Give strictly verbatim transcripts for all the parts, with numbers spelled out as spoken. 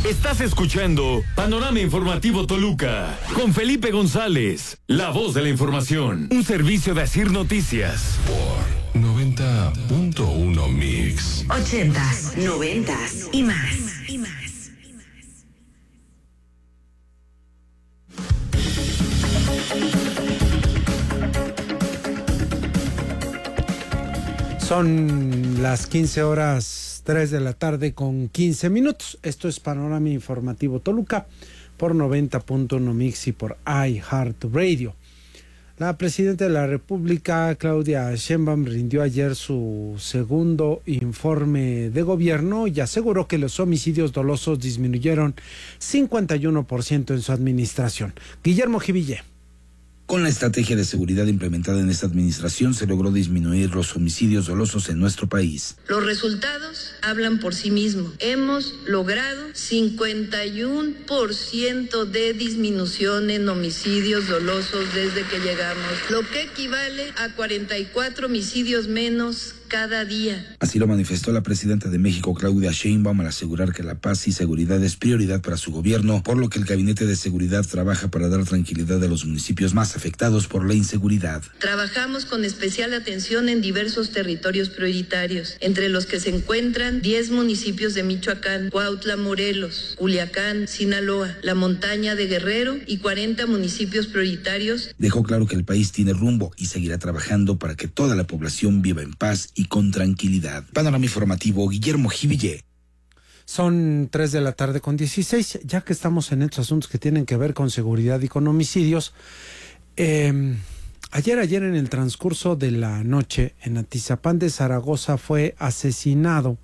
Estás escuchando Panorama Informativo Toluca con Felipe González, la voz de la información. Un servicio de Asir Noticias. Por noventa punto uno Mix. Ochentas, noventas y más. Y más. Son las quince horas tres de la tarde con quince minutos. Esto es Panorama Informativo Toluca por noventa punto uno Mix y por iHeartRadio. La presidenta de la República, Claudia Sheinbaum, rindió ayer su segundo informe de gobierno y aseguró que los homicidios dolosos disminuyeron cincuenta y uno por ciento en su administración. Guillermo Jiville. Con la estrategia de seguridad implementada en esta administración se logró disminuir los homicidios dolosos en nuestro país. Los resultados hablan por sí mismos. Hemos logrado cincuenta y uno por ciento de disminución en homicidios dolosos desde que llegamos, lo que equivale a cuarenta y cuatro homicidios menos cada día. Así lo manifestó la presidenta de México, Claudia Sheinbaum, al asegurar que la paz y seguridad es prioridad para su gobierno, por lo que el Gabinete de Seguridad trabaja para dar tranquilidad a los municipios más afectados por la inseguridad. Trabajamos con especial atención en diversos territorios prioritarios, entre los que se encuentran diez municipios de Michoacán, Cuautla, Morelos, Culiacán, Sinaloa, la montaña de Guerrero y cuarenta municipios prioritarios. Dejó claro que el país tiene rumbo y seguirá trabajando para que toda la población viva en paz y con tranquilidad. Panorama Informativo, Guillermo Jiville. Son tres de la tarde con dieciséis, ya que estamos en estos asuntos que tienen que ver con seguridad y con homicidios. Eh, ayer, ayer en el transcurso de la noche, en Atizapán de Zaragoza fue asesinado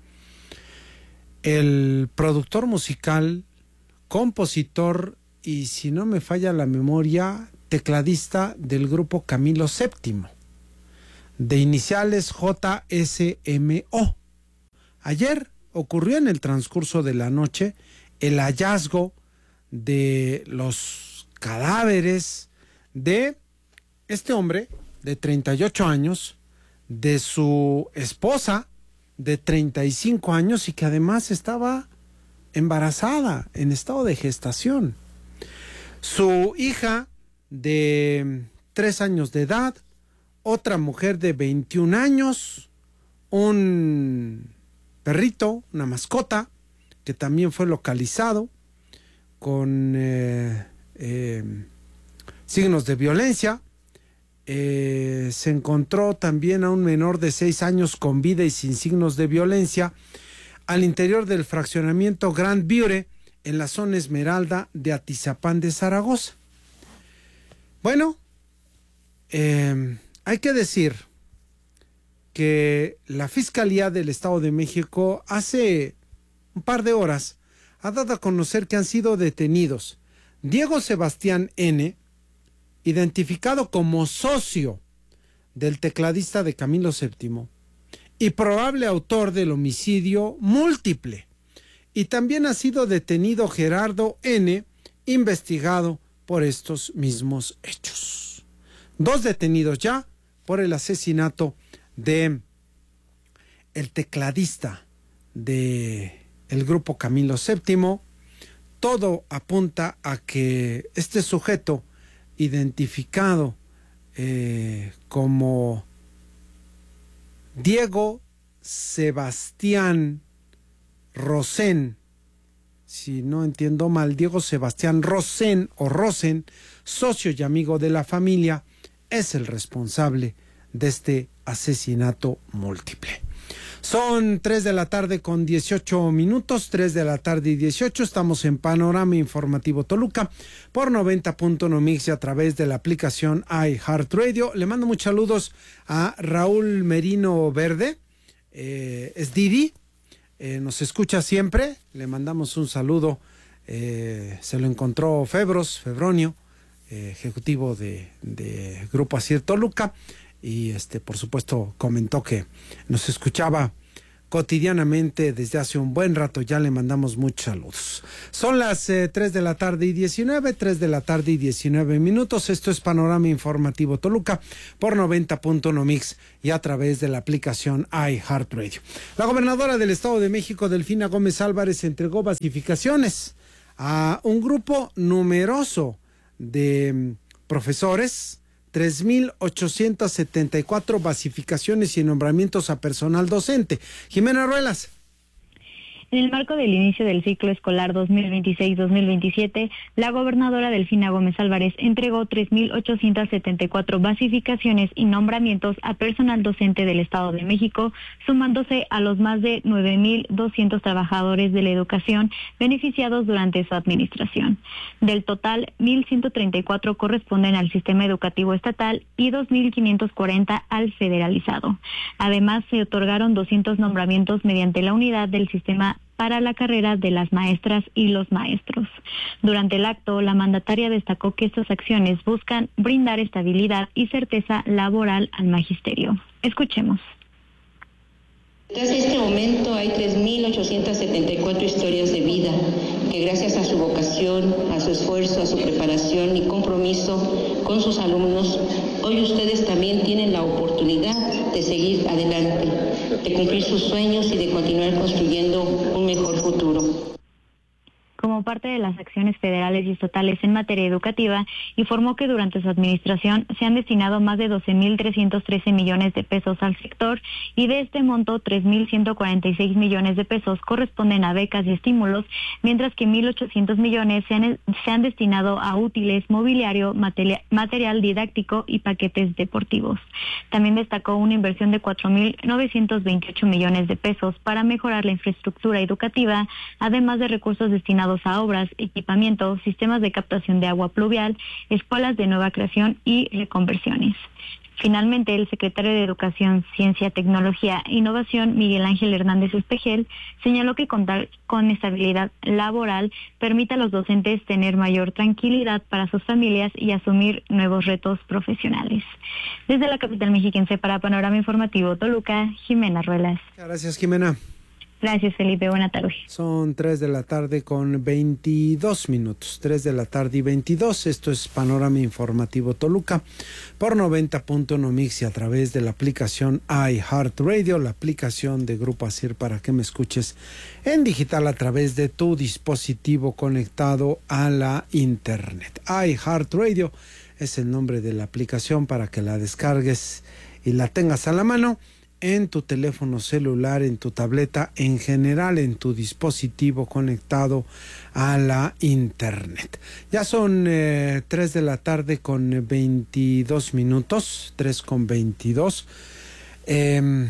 el productor musical, compositor y, si no me falla la memoria, tecladista del grupo Camilo séptimo, de iniciales J S M O. Ayer ocurrió en el transcurso de la noche el hallazgo de los cadáveres de este hombre de treinta y ocho años, de su esposa de treinta y cinco años y que además estaba embarazada, en estado de gestación. Su hija de tres años de edad, otra mujer de veintiún años, un perrito, una mascota, que también fue localizado con eh, eh, signos de violencia. Eh, se encontró también a un menor de seis años con vida y sin signos de violencia al interior del fraccionamiento Grand Viure en la zona Esmeralda de Atizapán de Zaragoza. Bueno, eh, hay que decir que la Fiscalía del Estado de México hace un par de horas ha dado a conocer que han sido detenidos Diego Sebastián N., identificado como socio del tecladista de Camilo séptimo y probable autor del homicidio múltiple. Y también ha sido detenido Gerardo N., investigado por estos mismos hechos. Dos detenidos ya por el asesinato de el tecladista de el grupo Camilo séptimo. Todo apunta a que este sujeto, identificado eh, como Diego Sebastián Rosén, si no entiendo mal, Diego Sebastián Rosén o Rosen, socio y amigo de la familia, es el responsable de este asesinato múltiple. Son tres de la tarde con dieciocho minutos, tres de la tarde y dieciocho, estamos en Panorama Informativo Toluca por noventa punto uno Mix y a través de la aplicación iHeartRadio. Le mando muchos saludos a Raúl Merino Verde, eh, es Didi, eh, nos escucha siempre, le mandamos un saludo, eh, se lo encontró Febros, Febronio, eh, ejecutivo de, de Grupo Asir Toluca. Y este, por supuesto, comentó que nos escuchaba cotidianamente desde hace un buen rato. Ya le mandamos muchos saludos. Son las eh, tres de la tarde y diecinueve, tres de la tarde y diecinueve minutos. Esto es Panorama Informativo Toluca por noventa punto uno Mix y a través de la aplicación iHeartRadio. La gobernadora del Estado de México, Delfina Gómez Álvarez, entregó basificaciones a un grupo numeroso de profesores, tres mil ochocientas setenta y cuatro basificaciones y nombramientos a personal docente. Jimena Ruelas. En el marco del inicio del ciclo escolar dos mil veintiséis dos mil veintisiete, la gobernadora Delfina Gómez Álvarez entregó tres mil ochocientas setenta y cuatro basificaciones y nombramientos a personal docente del Estado de México, sumándose a los más de nueve mil doscientos trabajadores de la educación beneficiados durante su administración. Del total, mil ciento treinta y cuatro corresponden al sistema educativo estatal y dos mil quinientos cuarenta al federalizado. Además, se otorgaron doscientos nombramientos mediante la unidad del sistema para la carrera de las maestras y los maestros. Durante el acto, la mandataria destacó que estas acciones buscan brindar estabilidad y certeza laboral al magisterio. Escuchemos. Hasta este momento hay tres mil ochocientas setenta y cuatro historias de vida que gracias a su vocación, a su esfuerzo, a su preparación y compromiso con sus alumnos, hoy ustedes también tienen la oportunidad de seguir adelante, de cumplir sus sueños y de continuar construyendo un mejor futuro. Como parte de las acciones federales y estatales en materia educativa, informó que durante su administración se han destinado más de doce mil trescientos trece millones de pesos al sector y de este monto tres mil ciento cuarenta y seis millones de pesos corresponden a becas y estímulos, mientras que mil ochocientos millones se han, se han destinado a útiles, mobiliario, material, material didáctico y paquetes deportivos. También destacó una inversión de cuatro mil novecientos veintiocho millones de pesos para mejorar la infraestructura educativa, además de recursos destinados a obras, equipamiento, sistemas de captación de agua pluvial, escuelas de nueva creación y reconversiones. Finalmente, el secretario de Educación, Ciencia, Tecnología e Innovación, Miguel Ángel Hernández Espejel, señaló que contar con estabilidad laboral permite a los docentes tener mayor tranquilidad para sus familias y asumir nuevos retos profesionales. Desde la capital mexiquense para Panorama Informativo Toluca, Jimena Ruelas. Gracias, Jimena. Gracias, Felipe. Buena tarde. Son tres de la tarde con veintidós minutos. tres de la tarde y veintidós. Esto es Panorama Informativo Toluca por noventa punto uno Mix y a través de la aplicación iHeartRadio, la aplicación de Grupo Asir para que me escuches en digital a través de tu dispositivo conectado a la internet. iHeartRadio es el nombre de la aplicación para que la descargues y la tengas a la mano en tu teléfono celular, en tu tableta, en general en tu dispositivo conectado a la internet. Ya son eh, tres de la tarde con veintidós minutos, tres con veintidós. Eh,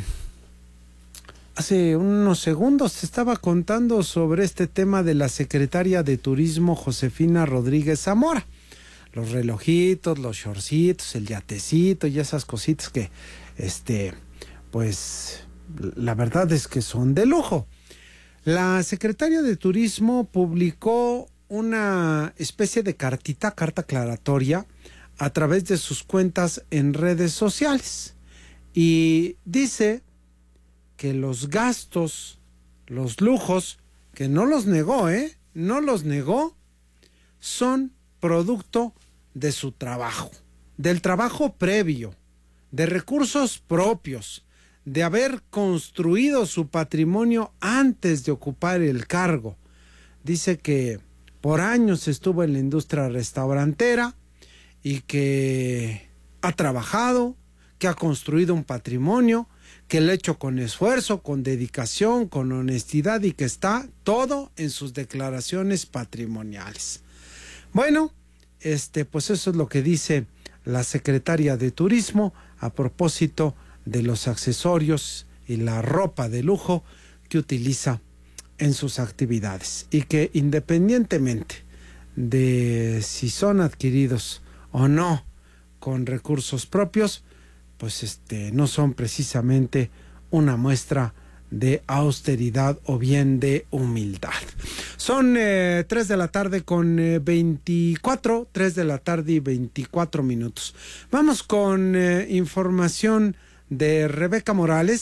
hace unos segundos te estaba contando sobre este tema de la secretaria de Turismo, Josefina Rodríguez Zamora. Los relojitos, los shortcitos, el yatecito y esas cositas que, este... pues la verdad es que son de lujo. La secretaria de Turismo publicó una especie de cartita, carta aclaratoria, a través de sus cuentas en redes sociales. Y dice que los gastos, los lujos, que no los negó, ¿eh? No los negó, son producto de su trabajo, del trabajo previo, de recursos propios, de haber construido su patrimonio antes de ocupar el cargo. Dice que por años estuvo en la industria restaurantera y que ha trabajado, que ha construido un patrimonio, que lo ha hecho con esfuerzo, con dedicación, con honestidad y que está todo en sus declaraciones patrimoniales. Bueno, este, pues eso es lo que dice la secretaria de Turismo a propósito de los accesorios y la ropa de lujo que utiliza en sus actividades y que independientemente de si son adquiridos o no con recursos propios, pues este no son precisamente una muestra de austeridad o bien de humildad. Son eh, tres de la tarde con eh, veinticuatro, tres de la tarde y veinticuatro minutos. Vamos con eh, información de Rebeca Morales.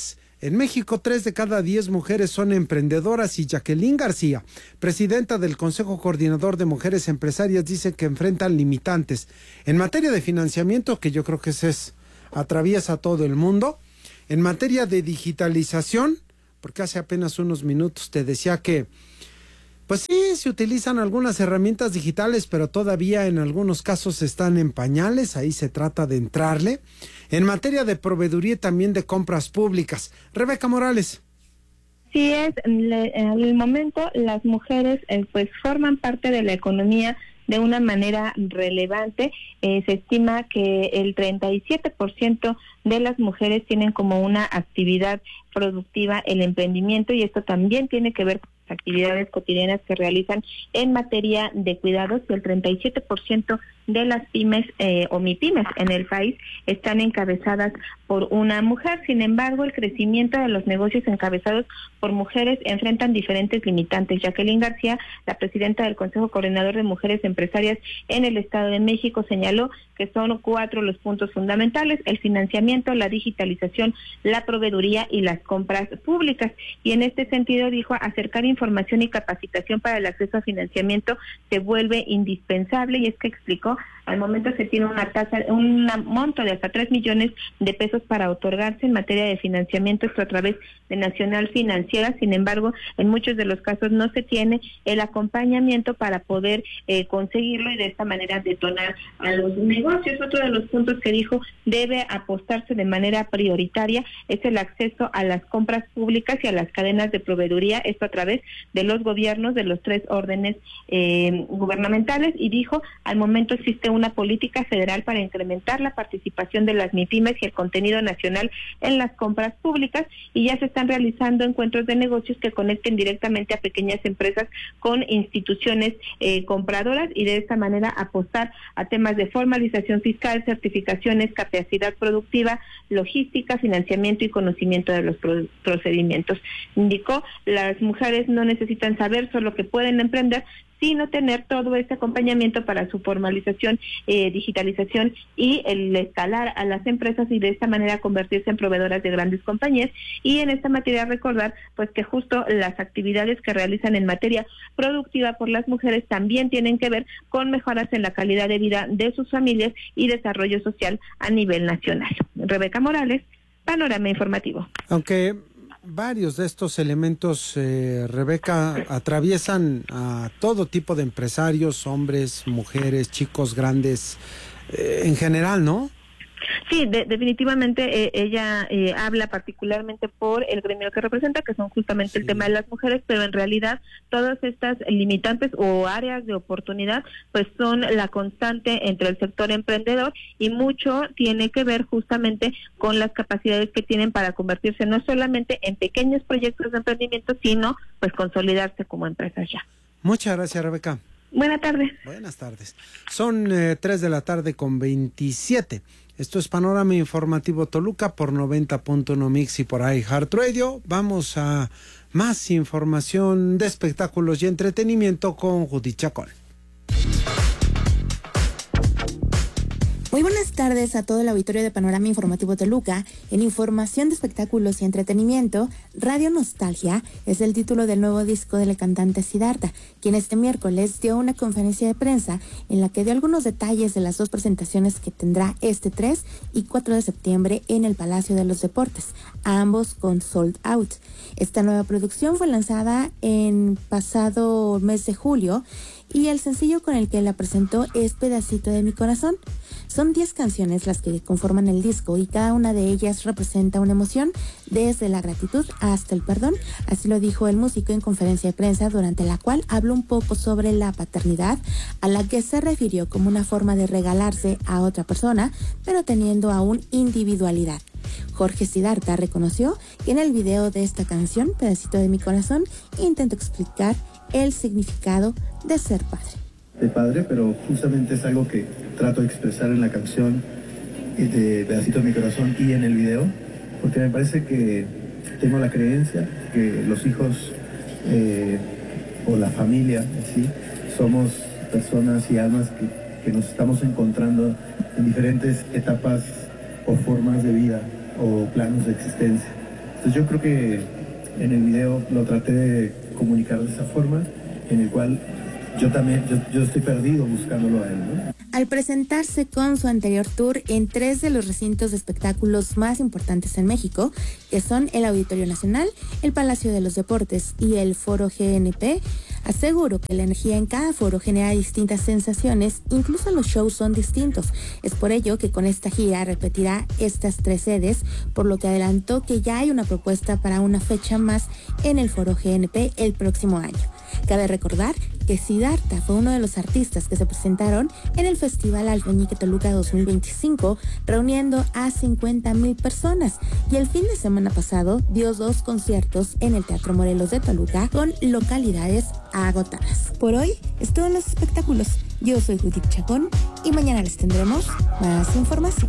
En México, tres de cada diez mujeres son emprendedoras y Jacqueline García, presidenta del Consejo Coordinador de Mujeres Empresarias, dice que enfrentan limitantes en materia de financiamiento, que yo creo que ese es, atraviesa todo el mundo, en materia de digitalización, porque hace apenas unos minutos te decía que pues sí, se utilizan algunas herramientas digitales, pero todavía en algunos casos están en pañales, ahí se trata de entrarle. En materia de proveeduría y también de compras públicas. Rebeca Morales. Sí es, en el momento las mujeres eh, pues forman parte de la economía de una manera relevante. Eh, se estima que el treinta y siete por ciento de las mujeres tienen como una actividad productiva el emprendimiento, y esto también tiene que ver con las actividades cotidianas que realizan en materia de cuidados, y el treinta y siete por ciento de las pymes eh, o mipymes en el país están encabezadas por una mujer. Sin embargo, el crecimiento de los negocios encabezados por mujeres enfrentan diferentes limitantes. Jacqueline García, la presidenta del Consejo Coordinador de Mujeres Empresarias en el Estado de México, señaló que son cuatro los puntos fundamentales: el financiamiento, la digitalización, la proveeduría y las compras públicas. Y en este sentido dijo, acercar información y capacitación para el acceso a financiamiento se vuelve indispensable, y es que explicó, al momento se tiene una tasa, un monto de hasta tres millones de pesos para otorgarse en materia de financiamiento, esto a través de Nacional Financiera. Sin embargo, en muchos de los casos no se tiene el acompañamiento para poder eh, conseguirlo y de esta manera detonar a los negocios. Otro de los puntos que dijo debe apostarse de manera prioritaria es el acceso a las compras públicas y a las cadenas de proveeduría, esto a través de los gobiernos de los tres órdenes eh, gubernamentales, y dijo, al momento existe una política federal para incrementar la participación de las mipymes y el contenido nacional en las compras públicas, y ya se están realizando encuentros de negocios que conecten directamente a pequeñas empresas con instituciones eh, compradoras, y de esta manera apostar a temas de formalización fiscal, certificaciones, capacidad productiva, logística, financiamiento y conocimiento de los pro- procedimientos. Indicó, las mujeres no necesitan saber solo que pueden emprender, sino tener todo este acompañamiento para su formalización, eh, digitalización y el escalar a las empresas, y de esta manera convertirse en proveedoras de grandes compañías. Y en esta materia recordar pues que justo las actividades que realizan en materia productiva por las mujeres también tienen que ver con mejoras en la calidad de vida de sus familias y desarrollo social a nivel nacional. Rebeca Morales, Panorama Informativo. Aunque varios de estos elementos, eh, Rebeca, atraviesan a todo tipo de empresarios, hombres, mujeres, chicos, grandes, eh, en general, ¿no? Sí, de, definitivamente eh, ella eh, habla particularmente por el gremio que representa, que son justamente sí. el tema de las mujeres, pero en realidad todas estas limitantes o áreas de oportunidad pues son la constante entre el sector emprendedor, y mucho tiene que ver justamente con las capacidades que tienen para convertirse no solamente en pequeños proyectos de emprendimiento, sino pues consolidarse como empresas ya. Muchas gracias, Rebeca. Buenas tardes. Buenas tardes. Son eh, tres de la tarde con veintisiete. Esto es Panorama Informativo Toluca por noventa punto uno Mix y por iHeartRadio. Vamos a más información de espectáculos y entretenimiento con Judith Chacón. Muy buenas tardes a todo el auditorio de Panorama Informativo Toluca. En información de espectáculos y entretenimiento, Radio Nostalgia es el título del nuevo disco de la cantante Siddhartha, quien este miércoles dio una conferencia de prensa en la que dio algunos detalles de las dos presentaciones que tendrá este tres y cuatro de septiembre en el Palacio de los Deportes, ambos con Sold Out. Esta nueva producción fue lanzada en pasado mes de julio, y el sencillo con el que la presentó es Pedacito de mi corazón. Son diez canciones las que conforman el disco, y cada una de ellas representa una emoción, desde la gratitud hasta el perdón. Así lo dijo el músico en conferencia de prensa, durante la cual habló un poco sobre la paternidad, a la que se refirió como una forma de regalarse a otra persona, pero teniendo aún individualidad. Jorge Siddhartha reconoció que en el video de esta canción, Pedacito de mi corazón, intentó explicar el significado de ser padre. De padre, pero justamente es algo que trato de expresar en la canción de Pedacito de mi corazón y en el video, porque me parece que tengo la creencia que los hijos eh, o la familia en sí somos personas y almas que, que nos estamos encontrando en diferentes etapas o formas de vida o planos de existencia. Entonces yo creo que en el video lo traté de comunicar de esa forma, en el cual yo también, yo, yo estoy perdido buscándolo a él, ¿no? Al presentarse con su anterior tour en tres de los recintos de espectáculos más importantes en México, que son el Auditorio Nacional, el Palacio de los Deportes y el Foro G N P, aseguro que la energía en cada foro genera distintas sensaciones, incluso los shows son distintos. Es por ello que con esta gira repetirá estas tres sedes, por lo que adelantó que ya hay una propuesta para una fecha más en el Foro G N P el próximo año. Cabe recordar que Siddhartha fue uno de los artistas que se presentaron en el Festival Alfeñique Toluca dos mil veinticinco, reuniendo a cincuenta mil personas, y el fin de semana pasado dio dos conciertos en el Teatro Morelos de Toluca con localidades agotadas. Por hoy es todo en los espectáculos. Yo soy Judith Chacón y mañana les tendremos más información.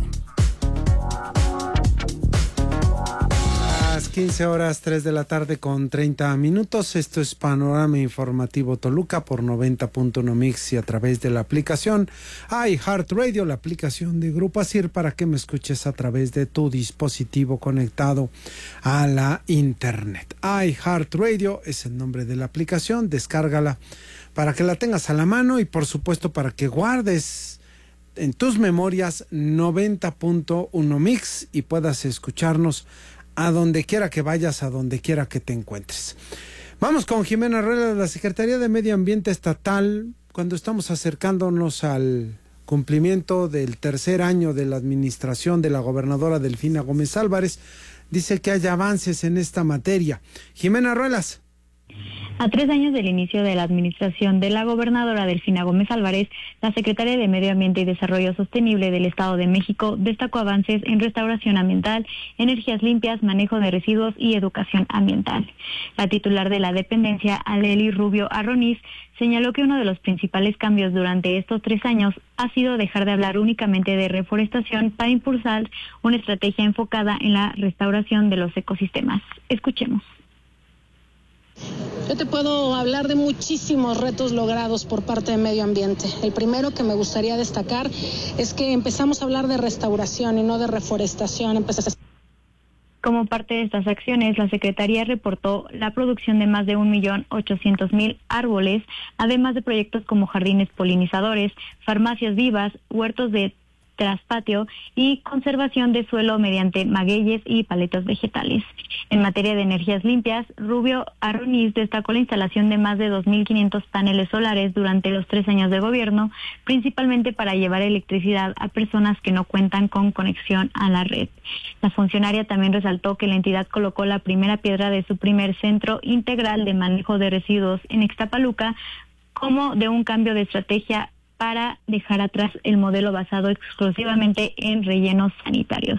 quince horas, tres de la tarde con treinta minutos. Esto es Panorama Informativo Toluca por noventa punto uno Mix y a través de la aplicación iHeartRadio, la aplicación de Grupo Asir, para que me escuches a través de tu dispositivo conectado a la internet. iHeartRadio es el nombre de la aplicación, descárgala para que la tengas a la mano y por supuesto para que guardes en tus memorias noventa punto uno Mix y puedas escucharnos a donde quiera que vayas, a donde quiera que te encuentres. Vamos con Jimena Rueda de la Secretaría de Medio Ambiente Estatal, cuando estamos acercándonos al cumplimiento del tercer año de la administración de la gobernadora Delfina Gómez Álvarez. Dice que hay avances en esta materia. Jimena Ruelas. A tres años del inicio de la administración de la gobernadora Delfina Gómez Álvarez, la secretaria de Medio Ambiente y Desarrollo Sostenible del Estado de México destacó avances en restauración ambiental, energías limpias, manejo de residuos y educación ambiental. La titular de la dependencia, Aleli Rubio Arroniz, señaló que uno de los principales cambios durante estos tres años ha sido dejar de hablar únicamente de reforestación para impulsar una estrategia enfocada en la restauración de los ecosistemas. Escuchemos. Yo te puedo hablar de muchísimos retos logrados por parte de medio ambiente. El primero que me gustaría destacar es que empezamos a hablar de restauración y no de reforestación. Empezamos... Como parte de estas acciones, la Secretaría reportó la producción de más de un millón ochocientos mil árboles, además de proyectos como jardines polinizadores, farmacias vivas, huertos de traspatio y conservación de suelo mediante magueyes y paletas vegetales. En materia de energías limpias, Rubio Arroniz destacó la instalación de más de dos mil quinientos paneles solares durante los tres años de gobierno, principalmente para llevar electricidad a personas que no cuentan con conexión a la red. La funcionaria también resaltó que la entidad colocó la primera piedra de su primer centro integral de manejo de residuos en Ixtapaluca, como de un cambio de estrategia para dejar atrás el modelo basado exclusivamente en rellenos sanitarios.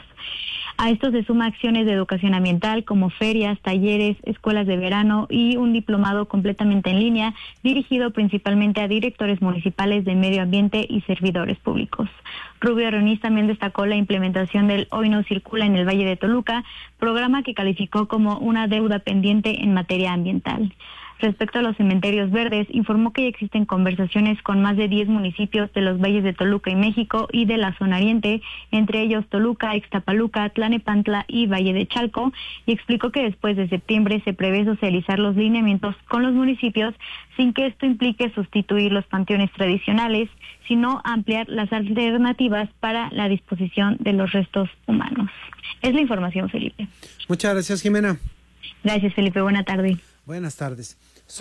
A esto se suma acciones de educación ambiental como ferias, talleres, escuelas de verano y un diplomado completamente en línea dirigido principalmente a directores municipales de medio ambiente y servidores públicos. Rubio Arroniz también destacó la implementación del Hoy No Circula en el Valle de Toluca, programa que calificó como una deuda pendiente en materia ambiental. Respecto a los cementerios verdes, informó que ya existen conversaciones con más de diez municipios de los valles de Toluca y México y de la zona oriente, entre ellos Toluca, Ixtapaluca, Tlanepantla y Valle de Chalco, y explicó que después de septiembre se prevé socializar los lineamientos con los municipios sin que esto implique sustituir los panteones tradicionales, sino ampliar las alternativas para la disposición de los restos humanos. Es la información, Felipe. Muchas gracias, Jimena. Gracias, Felipe. Buena tarde. Buenas tardes.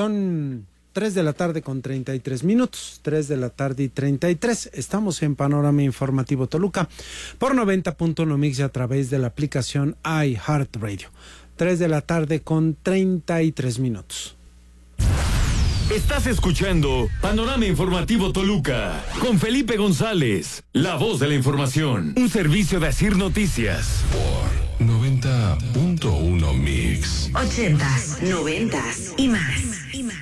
Son tres de la tarde con treinta y tres minutos. tres de la tarde y treinta y tres. Estamos en Panorama Informativo Toluca por noventa punto uno Mix y a través de la aplicación iHeartRadio. tres de la tarde con treinta y tres minutos. Estás escuchando Panorama Informativo Toluca con Felipe González, la voz de la información. Un servicio de Asir Noticias. Por noventa punto uno Mix. Ochentas, noventas y más. Y más.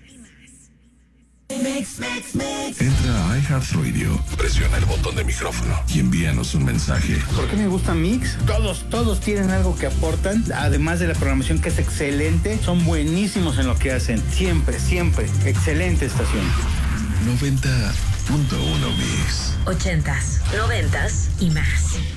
Mix, mix, mix. Entra a iHeartRadio, presiona el botón de micrófono y envíanos un mensaje. ¿Por qué me gusta Mix? Todos, todos tienen algo que aportan, además de la programación que es excelente, son buenísimos en lo que hacen. Siempre, siempre. Excelente estación. noventa punto uno Mix. Ochentas, noventas y más.